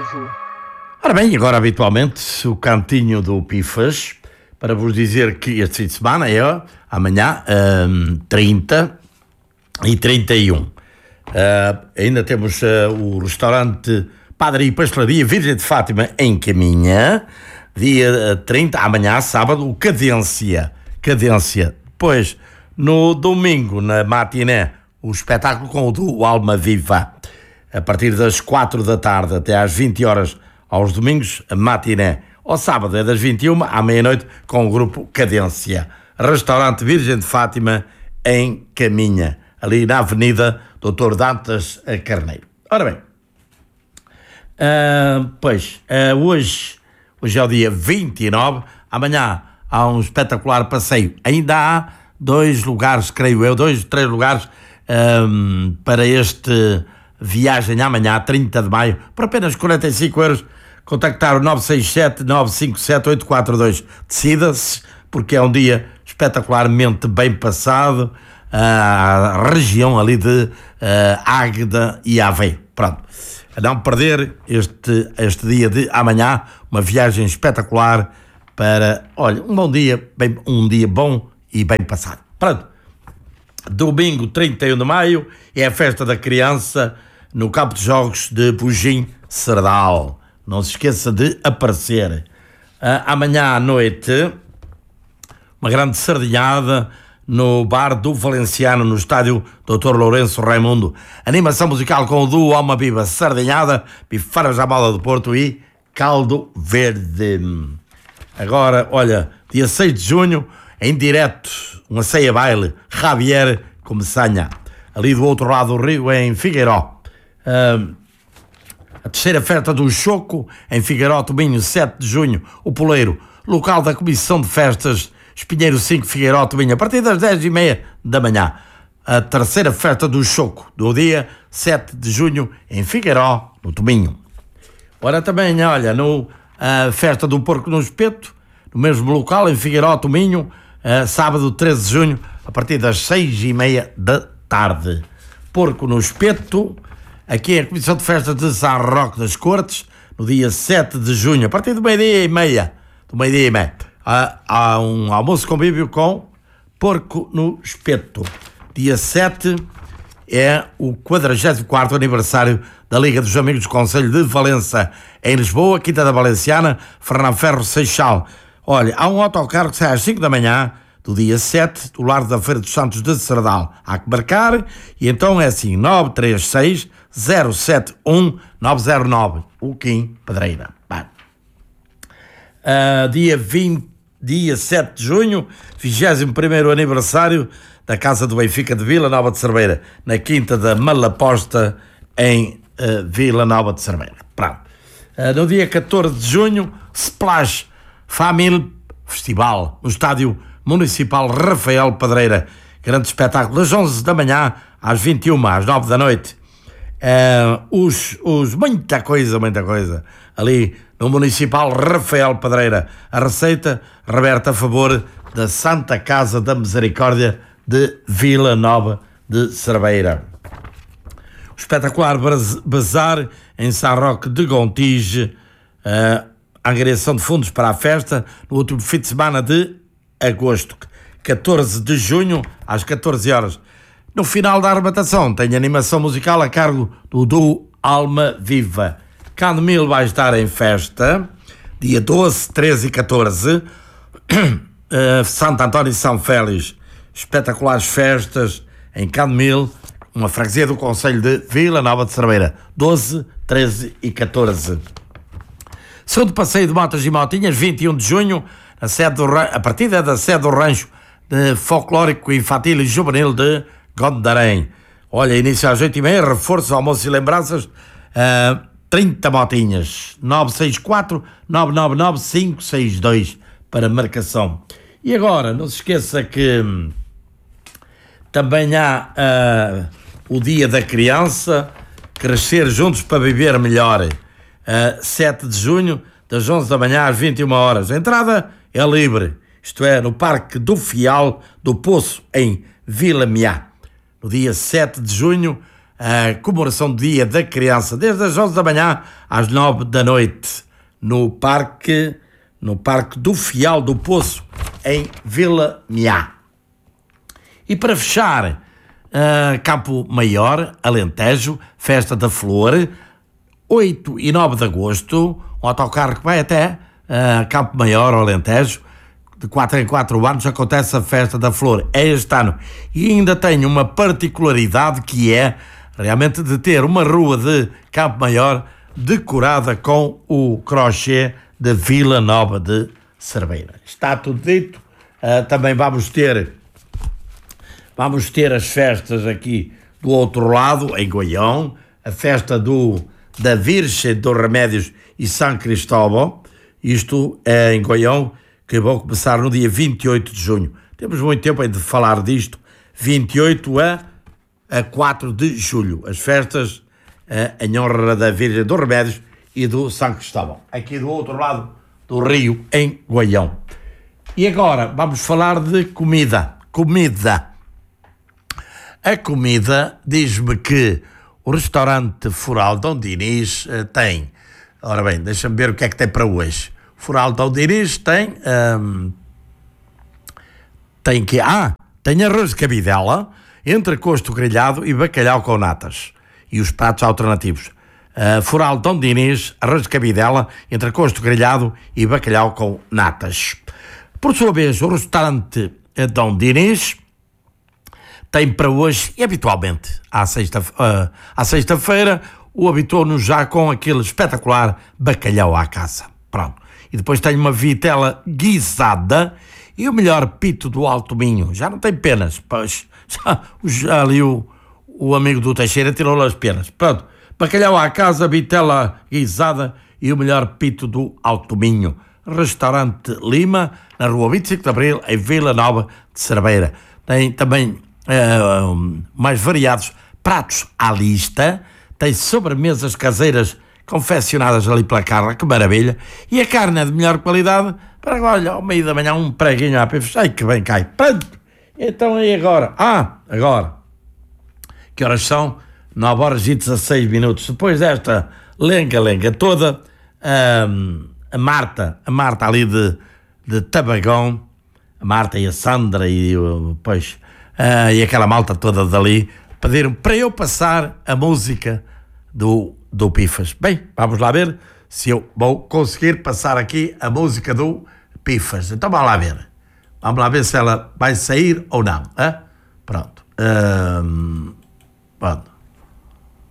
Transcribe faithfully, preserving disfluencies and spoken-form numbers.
Rijo. Ora bem, agora habitualmente o cantinho do Pifas, para vos dizer que este fim de semana é amanhã um, trinta e trinta e um. Uh, ainda temos uh, o restaurante Padaria e Pastelaria Virgem de Fátima em Caminha, dia uh, trinta, amanhã sábado, o Cadência. Cadência. Depois, no domingo, na matiné, o espetáculo com o do Alma Viva, a partir das quatro da tarde até às vinte horas, aos domingos, a matiné. Ao sábado é das vinte e uma à meia-noite com o grupo Cadência. Restaurante Virgem de Fátima em Caminha, ali na Avenida doutor Dantas Carneiro. Ora bem, uh, pois, uh, hoje, hoje é o dia vinte e nove, amanhã há um espetacular passeio. Ainda há dois lugares, creio eu, dois, três lugares um, para este viagem amanhã, trinta de maio, por apenas quarenta e cinco euros. Contactar o nove seis sete, nove cinco sete, oito quatro dois. Decida-se, porque é um dia espetacularmente bem passado, a região ali de uh, Águeda e Aveiro. Pronto, a não perder este, este dia de amanhã, uma viagem espetacular para, olha, um bom dia, bem, um dia bom e bem passado. Pronto, domingo trinta e um de maio é a festa da criança no campo de jogos de Bugim, Serdal. Não se esqueça de aparecer. Uh, amanhã à noite, uma grande sardinhada no bar do Valenciano, no estádio doutor Lourenço Raimundo. Animação musical com o duo Alma Viva, sardinhada, bifaras à moda do Porto e caldo verde. Agora, olha, dia seis de junho, em direto, uma ceia baile, Javier Começanha, ali do outro lado do rio, em Figueiró. Uh, A terceira festa do Choco, em Figueiró, domingo sete de junho, o Poleiro, local da Comissão de Festas, Espinheiro cinco, Figueiró, domingo, a partir das dez e meia da manhã. A terceira festa do Choco, do dia sete de junho, em Figueiró, no domingo. Ora também, olha, no, a festa do Porco no Espeto, no mesmo local, em Figueiró, domingo, a, sábado treze de junho, a partir das seis e meia da tarde. Porco no Espeto. Aqui é a Comissão de Festas de São Roque das Cortes, no dia sete de junho, a partir do meio-dia e meia, do meio-dia e meia, há, há um almoço convívio com Porco no Espeto. Dia sete é o quadragésimo quarto aniversário da Liga dos Amigos do Concelho de Valença, em Lisboa, Quinta da Valenciana, Fernão Ferro, Seixal. Olha, há um autocarro que sai às cinco da manhã, do dia sete, do Lar da Feira dos Santos de Serdal. Há que marcar, e então é assim, nove três seis, zero sete um, nove zero nove, o Kim Pedreira. Uh, dia vinte, dia sete de junho, vigésimo primeiro aniversário da Casa do Benfica de Vila Nova de Cerveira, na Quinta da Malaposta, em uh, Vila Nova de Cerveira. Pronto. Uh, no dia catorze de junho, Splash Family Festival, no Estádio Municipal Rafael Pedreira. Grande espetáculo, das onze da manhã às vinte e uma, às nove da noite. Uh, os, os, muita coisa, muita coisa. Ali no Municipal Rafael Pedreira. A receita reverta a favor da Santa Casa da Misericórdia de Vila Nova de Cerveira. O espetacular bazar em São Roque de Gontijo. Uh, a angariação de fundos para a festa no último fim de semana de agosto, catorze de junho, às catorze horas. No final da arrebatação tem animação musical a cargo do duo Alma Viva. Candemil vai estar em festa, dia doze, treze e catorze, uh, Santo António e São Félix. Espetaculares festas em Candemil, uma freguesia do Concelho de Vila Nova de Cerveira, doze, treze e catorze. Segundo passeio de motas e motinhas, vinte e um de junho, a, sede do, a partida da sede do rancho de folclórico infantil e juvenil de Gondarém. Olha, início às oito e meia, reforço, almoço e lembranças, uh, trinta motinhas, nove seis quatro, nove nove nove, cinco seis dois para marcação. E agora, não se esqueça que hum, também há uh, o Dia da Criança, Crescer Juntos para Viver Melhor, uh, sete de junho, das onze da manhã às vinte e uma horas. A entrada é livre, isto é, no Parque do Fial do Poço, em Vila Miá. No dia sete de junho, a comemoração do Dia da Criança, desde as onze da manhã às nove da noite, no Parque, no Parque do Fial do Poço, em Vila Miá. E para fechar, uh, Campo Maior, Alentejo, Festa da Flor, oito e nove de agosto, um autocarro que vai até uh, Campo Maior, Alentejo, de quatro em quatro anos acontece a Festa da Flor, é este ano. E ainda tem uma particularidade que é realmente de ter uma rua de Campo Maior decorada com o crochê de Vila Nova de Cerveira. Está tudo dito. Uh, também vamos ter vamos ter as festas aqui do outro lado, em Goião, a festa do, da Virgem dos Remédios e São Cristóvão, isto é em Goião, que vão começar no dia vinte e oito de junho. Temos muito tempo ainda de falar disto, vinte e oito a, a quatro de julho, as festas uh, em honra da Virgem dos Remédios e do São Cristóvão, aqui do outro lado do rio, em Goião. E agora vamos falar de comida. Comida. A comida diz-me que o restaurante Foral Dom Dinis uh, tem, ora bem, deixa-me ver o que é que tem para hoje. Foral Dom Dinis tem, um, tem que, ah, tem arroz de cabidela, entrecosto grelhado e bacalhau com natas. E os pratos alternativos. Uh, Foral Dom Dinis, arroz de cabidela, entrecosto grelhado e bacalhau com natas. Por sua vez, o restaurante Dom Dinis tem para hoje, e habitualmente, à sexta, uh, à sexta-feira, o habituou-nos já com aquele espetacular bacalhau à casa. Pronto. E depois tem uma vitela guisada e o melhor pito do Alto Minho. Já não tem penas, pois já, já ali o, o amigo do Teixeira tirou-lhe as penas. Pronto. Bacalhau à casa, vitela guisada e o melhor pito do Alto Minho. Restaurante Lima, na rua vinte e cinco de Abril, em Vila Nova de Cerveira. Tem também uh, mais variados pratos à lista, tem sobremesas caseiras confeccionadas ali pela Carla, que maravilha, e a carne é de melhor qualidade, para olha, ao meio da manhã um preguinho à pifes, ai que bem cai, pronto, então e agora? Ah, agora, que horas são? nove horas e dezasseis minutos, depois desta lenga-lenga toda, um, a Marta, a Marta ali de, de Tabagão, a Marta e a Sandra e depois, uh, e aquela malta toda dali, pediram para eu passar a música do, do Pifas. Bem, vamos lá ver se eu vou conseguir passar aqui a música do Pifas. Então vamos lá ver. Vamos lá ver se ela vai sair ou não. Hein? Pronto. Um, pronto.